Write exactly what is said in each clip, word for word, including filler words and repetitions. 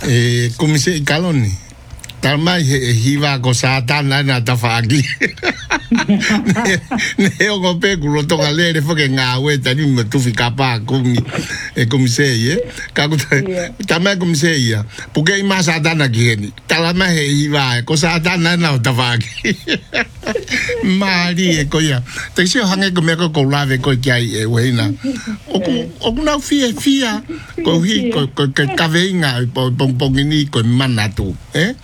E komise I kaloni. Talma he hiva ko satana na tafagi. Ne o ko pe ku to galere fo ke nga we tani mo tu fika pa kumi e komise ye. Ka ku tama komise ya. Porque I ma satana geni. Talma he hiva ko satana na tafagi. Mari e ko ya. Te si hange ko me ko ko lave ko kai e we na. O o na fia fia ko hi ko ko ka venga po po ni ko manatu. Eh?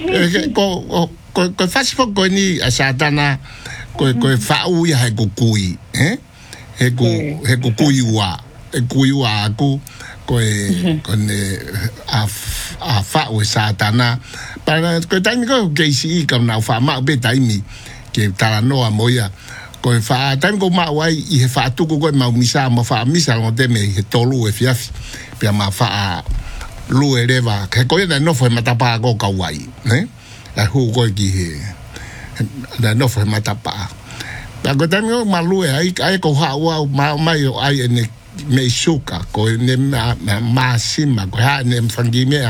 ko ko ko fasi fo ko ni satana ko ko fa u ya ko kui eh he ko he ko kui wa e kui wa ko ko ko ne a a fa u satana para ko tai ko ke si ka na fa ma be tai mi ke tala no a moya ko fa tai ko ma wa I he fa tu ko ko ma misa ma fa misa no te me he tolu e fiafi pe ma fa lu eleva que ko na no foi matapa ko kawai eh la hu ko ki he la no foi matapa la ko tan ko malu ai ai ko ha wa ma ma yo ai ne me suka ko ne ma ma sima ko ha ne fangime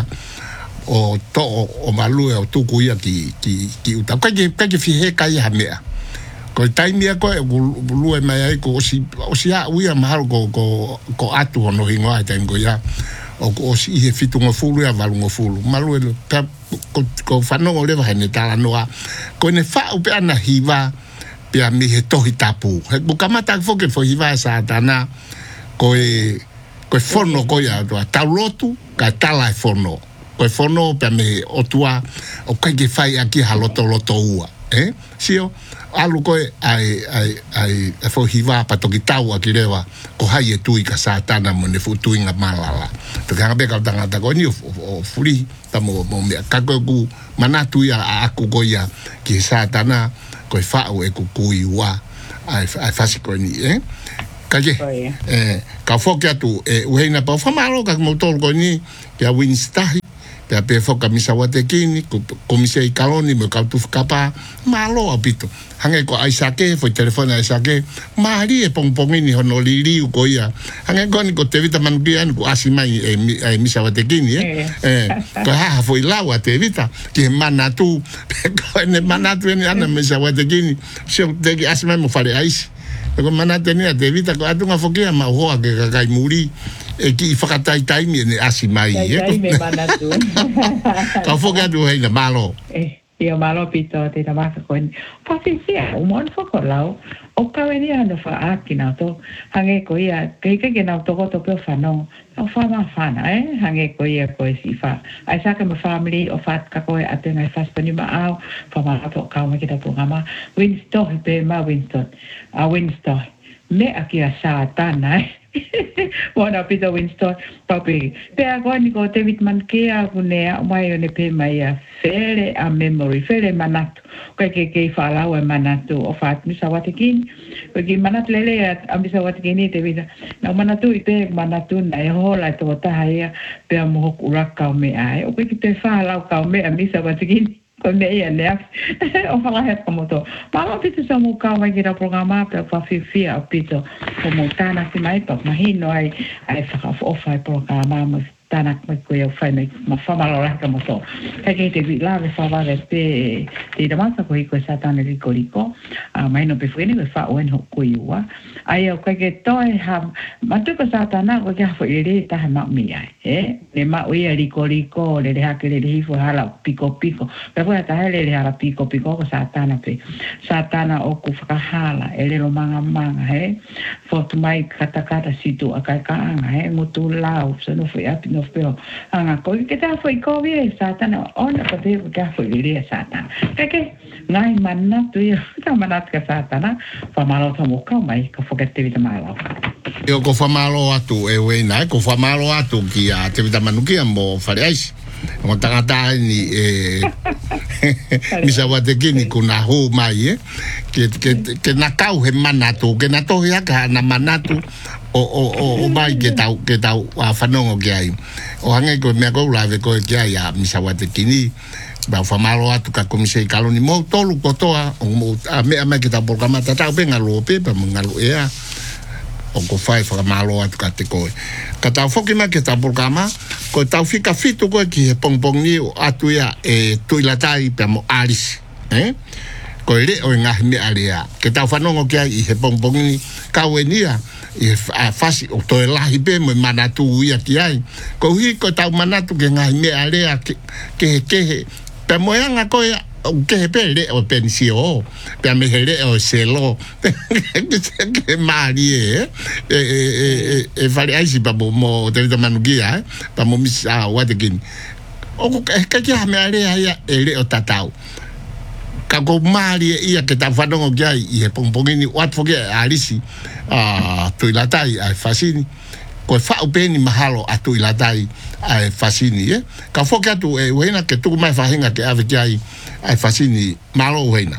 o to o malu o tu ku ya ki ki ki uta ko ki ka ki fi he kai ha me ko tai mi ko lu e mai ai ko si o si a ui ma ko ko ko atu no hingo ai tan ko ya o o si he fitu ngo fulu ya valu ngo fulu malu e ko ko fano le va ne tala noa ko ne fa u pe ana hiva pe a mi he tohi tapu he bu kamata fo ke fo hiva satana ko e ko forno ko ya to taulotu ka tala forno ko forno pe me o tua o ka ke fai aki haloto loto ua eh sio alu ko ai ai ai fo hiva pa to kitau aki lewa ko hai e tui ka satana mo ne futu inga malala to ka be ka tanga ta ko ni o furi ta mo mo me ka ko ku manatu ya aku ko ya ki satana ko fa o e ku ku iwa ai ai fasi ko ni eh ka je eh ka fo ka tu e we na pa fa malo ka mo to ko ni ya winstahi pe pe fo ka misa wate kini ko komise I kaloni mo ka tu kapa malo apito hange ko ai sake fo telefone ai sake mari e pong pong ni hono lili ko ya hange ko ni ko te vita mangian ko asimai e misa wate kini eh eh ko ha fo ilawa te vita ke manatu ko ne manatu ni ana misa wate kini se te asimai mo fare ais ko manatu ni te vita ko atu nga fo ke ma ho ke kai muri e ki whakatai taimi ne asimai e. Tai me manatu. Ka whakatu hei na malo. E, ia malo pito te tamaka koe. Pawhisia, umon whakalau. O kawe ni anu whaaki nao to. Hange ko ia, kei kei nao toko to peo whanong. O whama whana, eh? Hange ko ia koe si wha. Ai saka ma family o whatka koe ate ngai whaspani ma au. Whama hato kau ma kita pungama. Winstohi pe ma Winston. A Winstohi. Me aki a satana, eh? Mona pita Winston papi pe agora ni ko David Mankea kune mai ne pe mai a fere a memory fere manatu ko ke ke fala o manatu o fat mi sawatekin ko ki manat lele a mi sawatekin te vida na manatu ipe manatu na e hola to ta hai pe mo kuraka me ai o ke te fala ka me a mi sawatekin ko me ia ne o fala het como to mama pito sa mo ka vai gira programa pe fa fifi a pito como tana si mai pa mahino ai ai fa o fa programa mo tana ko ko eu fai me ma fa malora ka mo to ka ke te vi la fa va de pe te da masa ko ko sa tana ri ko liko a mai no pe fue ni fa o en ko iwa ai o ka ke to ha ma tu ko sa tana ko ka fo ire ta ma mi ai eh le ma o ia ri ko liko le ha ke le hi fo hala piko piko pe fo ta hele le hala piko piko ko sa tana pe sa tana o ku fa hala ele lo manga manga he fo tu mai kata kata situ akai ka anga he mo tu lau so no foi api no feo anga ko ke ta foi ko vie satana ona ko te ka foi ile satana ke ke ngai manna tu ya ta manat ka satana fa malo ta mo ka mai ka fo ke te vita malo yo ko fa malo atu e we na ko fa malo atu ki a te vita manuki mo fare ais mo tangata ni e mi sa wa te kini ko na ho mai e ke ke ke na kau he manatu ke na to ya ka na manatu o o o o mai ke tau ke tau a whanongo ke ai o hange ko mea kou lawe ko ke ai a misa wate kini ba whamaro atu ka komise I kaloni mo tolu kotoa o mo a mea mai ke tau porkamata tau pe ngalo pe pa mo ngalo ea o ko fai whakamalo atu ka te koe. Ka tau whoki mai ke tau programa, ko tau whika whitu koe ki he pongpong ni o atu ia e tuilatai pia mo arisi. Eh? Ko e le o ngahi me alea. Ke tau whanongo kia i he pongpong ni kau e nia, i whasi o toi lahi pe mo manatu ia ki ai. Ko hui ko tau manatu ke ngahi me alea ke he kehe. Pia moyanga koe o kehe pe le o pensio o. Pia me he le o selo. Ke maari e. E e e whare aisi pa mo te vita manukia. Pa mo misa watekin. O ka kia me alea ia e le o tatau. Ka ko maari e ia ke ta whanongo kia i he pongpongini wat foke a risi a tuilatai a fasini. Ko whau peni mahalo a tuilatai a fasini e. Ka foke atu e uheina ke tuku mai whahinga ke ave kia i a fasini malo uheina.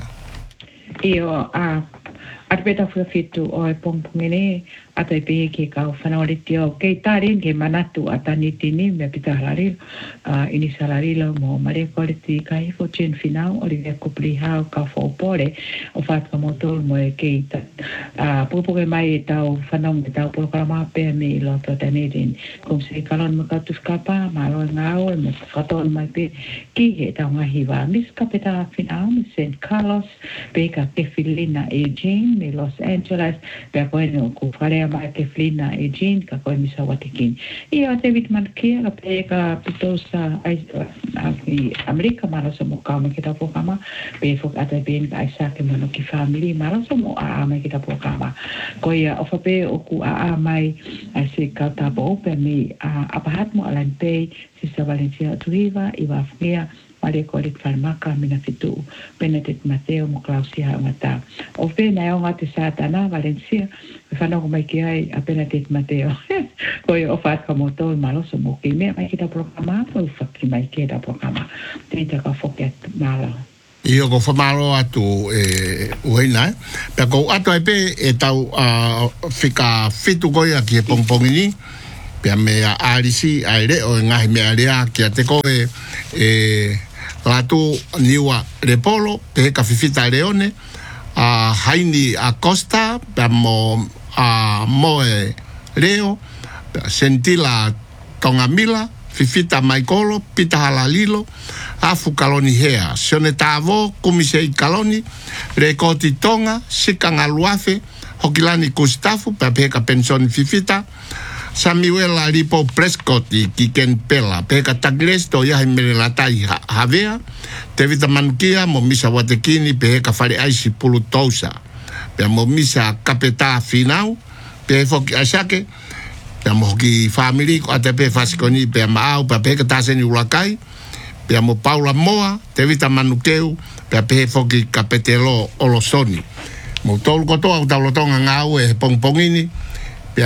Io a arbeta fitu o e pongpongini atai pe ke ka whanaoriti o kei tarin ke manatu atani tini me pita halari uh, ini salarilo mo mare koriti ka hifo chen finau o rivea kupli hao ka fo pore o fatka motor mo e kei ta uh, pupo ke mai e tau whanau me tau polo kalama pe me i loto tanirin kum se kalon mo katus kapa malo ngao e mo katon mai pe ki he tau ngahi wa mis kapita finau me Saint Carlos pe ka kefilina e Jane me Los Angeles pe a koe no kufarea mai ke flina e Jean ka koe misa watikin. Ia te vitman kia ka pe ka pitosa i Amerika maro sa mo kama kita po kama pe fok ata ben ka isa ke mano ki family maro sa mo a mai kita po kama. Ko ia ofa pe o ku a a mai a se ka ta po pe mi a apahat mo alan pe si sa Valencia tuiva i wa fnia Maria Korit Farmaka mina fitu Benedict Mateo mo Klausia ngata. O pe na o ngate satana Valencia whanau ko mai ki ai a Benedict Mateo. Ko i o whaat ka moto i malo so mo ki mea mai ki ta programa o whaki mai ki ta programa. Tita ka whoket malo. Io ko whamalo atu e uheina. Pea ko atu ai pe e tau whika fitu koia ki e pongpongini. Pea mea arisi ai re o ngahi mea rea ki a te koe e latu niwa repolo pe ka fifita leone a Haini Acosta pe mo a moe leo sentila tongamila fifita maikolo pita halalilo afu kaloni hea sione tavo kumisei kaloni rekoti tonga sikanga luafe hokilani kustafu pe ka pensioni fifita Samuel Alipo Prescott i ki ken pela peka tagles to ya himele latai havea te vita mankia mo misa watekini peka fare aisi pulu tousa pe mo misa kapeta finau pe foki asake pe mo ki family ko ate pe fasikoni pe mau pe peka taseni ulakai pe mo Paula Moa te vita manukeu pe pe foki kapetelo olosoni mo tol ko to au taulotonga ngau e pongpongini pe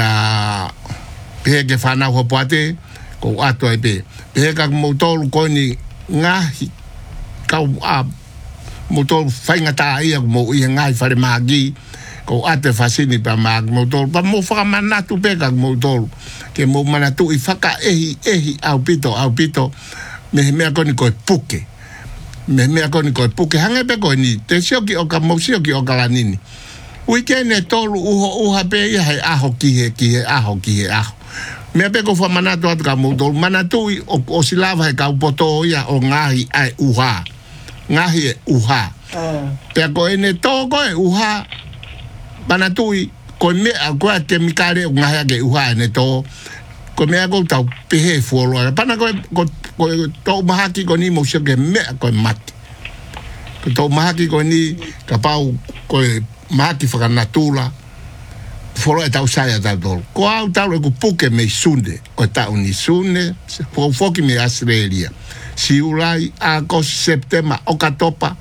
pe ke whanau ho poate ko ato ai pe pe ka motolu ko ni ngahi kau a motolu whainga tā ia mo ia ngai whare magi ko ate fasini pa mag motolu pa mo whakamanatu pe ka motolu ke mo manatu i whaka ehi ehi au pito au pito me mea koni koe puke me mea koni koe puke hange pe koe ni te sioki o ka mo sioki o ka lanini weekend tolu uho uha pe ia hei aho ki he ki he aho ki he aho me pe ko fa manatu at ka mo manatu o, o silava he ka upoto ia o ngahi ai uha ngahi e uha uh. pe ko ene to ko e uha manatu ko me a ko te mikare o ngahi ke uha ene to ko me ko tau pehe folo pana ko ko to mahaki ko ni mo se ke me ko mati ko to mahaki ko ni ka pau ko mahaki fa natula foro e tau saia tau tolu. Ko au tau e ku puke me sunde, o tau ni sunde, po foki me Australia. Si ulai, ako septema, o katopa,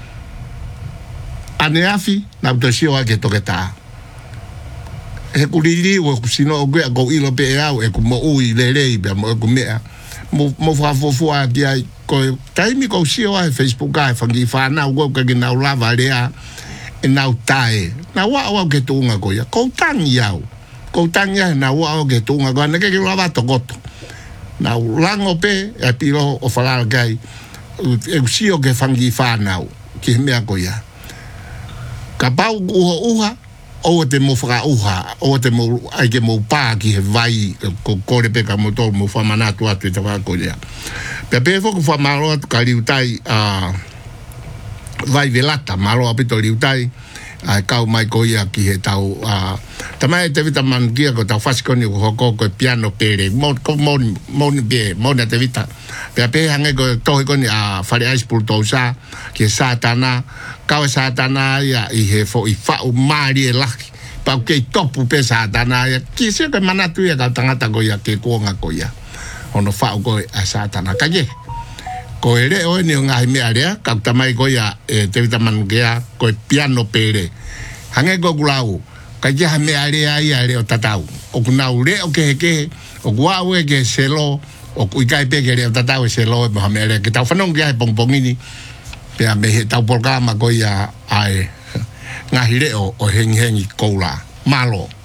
ane afi, na utosio ake toke taa. E ku lili, o ku sino o gwea, ko ilo pe e au, e ku mo ui lelei, pe mo e ku mea. Mo whafofua ki ai, ko taimi ko sio ai Facebook ai, whangi whanau, ko kagi nau lava lea, e nau tae. Na wa wa ke tunga ko ya. Ko tangi yau. Ko tangi ya na wa ke tunga ko na ke ke lava tokoto. Na lango pe e pilo o falal kai. E usio ke fangi fa nau. Ki mea ko ya. Ka pau uho uha o te mo whaka uha, o te mo ai ke mo pā ki he vai ko kore peka mo tō mo whamanatu atu i te whakorea. Pea pē whoku whamaro atu ka riutai a vai velata, maro apito riutai ai kau mai ko ia ki he tau a tamai te vita man kia ko tau fasikoni ko hoko ko piano pere mo ko mon mon be mon te vita pe pe hange ko to ko ni a fare ice pool to sa ki satana kau satana ya i he fo i fa o mari la pa ke topu pe satana ya ki se ke manatu ya ka tangata ko ya ke ko nga ko ya ono fa ko a satana ka ye ko ere o ni nga me area ka tamai ko ya e te vita man kia ko piano pere hange ko gulau ka ya me area ai area o tatau o kunau le o ke ke o guau e ke selo o ku kai pe ke le tatau selo mo me area ke tau fanong ya pongpongini pe me he tau programa ko ya ai nga hire o o heng heng i koula malo